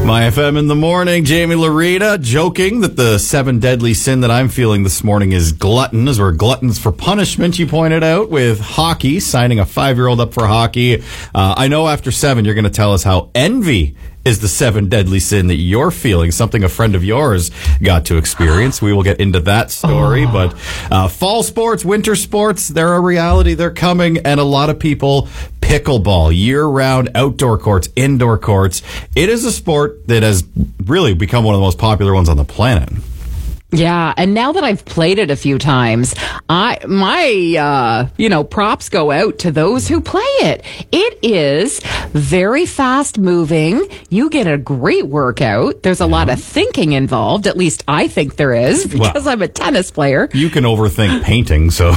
My FM in the morning, Jamie Loretta joking that the 7 deadly sin that I'm feeling this morning is glutton, as we're gluttons for punishment, you pointed out, with hockey, signing a 5-year-old up for hockey. I know after 7 you're going to tell us how envy is the 7 deadly sin that you're feeling, something a friend of yours got to experience. We will get into that story, but fall sports, winter sports, they're a reality, they're coming, and a lot of people pickleball, year-round outdoor courts, indoor courts. It is a sport that has really become one of the most popular ones on the planet. Yeah, and now that I've played it a few times, my props go out to those who play it. It is very fast moving. You get a great workout. There's a lot of thinking involved. At least I think there is, because I'm a tennis player. You can overthink painting, so...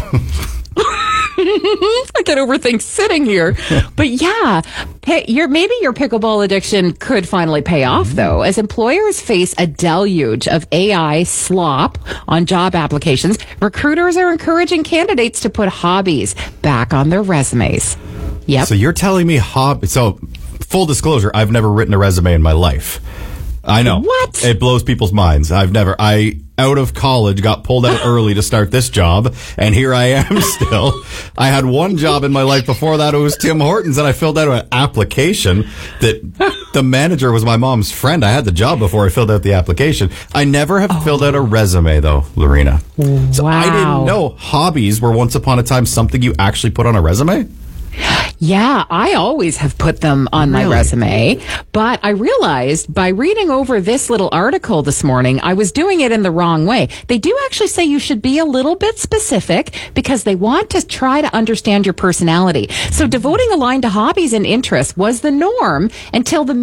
I can overthink sitting here. But yeah, maybe your pickleball addiction could finally pay off, though, as employers face a deluge of AI slop on job applications. Recruiters are encouraging candidates to put hobbies back on their resumes. Yep. So you're telling me So, full disclosure, I've never written a resume in my life. I know. What? It blows people's minds. Out of college, got pulled out early to start this job, and here I am still. I had one job in my life before that. It was Tim Hortons, and I filled out an application that the manager was my mom's friend. I had the job before I filled out the application. I never have filled out a resume, though, Lorena. So wow. I didn't know hobbies were once upon a time something you actually put on a resume. Yeah, I always have put them on my resume, but I realized by reading over this little article this morning, I was doing it in the wrong way. They do actually say you should be a little bit specific because they want to try to understand your personality. So devoting a line to hobbies and interests was the norm until the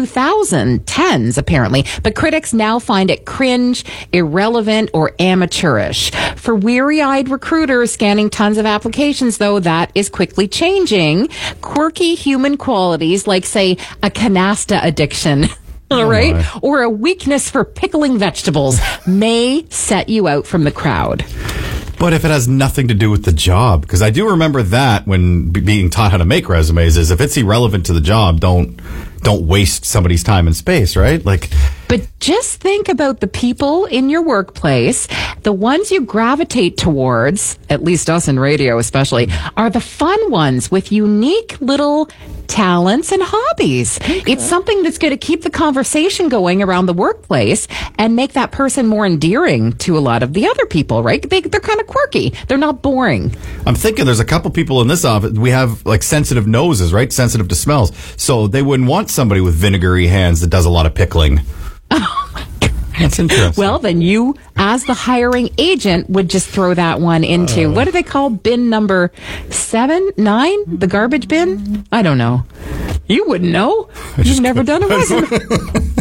mid-2010s, apparently. But critics now find it cringe, irrelevant, or amateurish. For weary-eyed recruiters scanning tons of applications, though, that is quickly changing. Quirky human qualities like, say, a canasta addiction, all right, or a weakness for pickling vegetables may set you out from the crowd. But if it has nothing to do with the job, because I do remember that when being taught how to make resumes is if it's irrelevant to the job, don't waste somebody's time and space, right? But just think about the people in your workplace. The ones you gravitate towards, at least us in radio especially, are the fun ones with unique little talents and hobbies. Okay. It's something that's going to keep the conversation going around the workplace and make that person more endearing to a lot of the other people, right? They're kind of quirky. They're not boring. I'm thinking there's a couple people in this office. We have sensitive noses, right? Sensitive to smells. So they wouldn't want somebody with vinegary hands that does a lot of pickling. That's interesting. Well, then you, as the hiring agent, would just throw that one into, what do they call bin number 7, 9? The garbage bin? I don't know. You wouldn't know. You've never done a resume.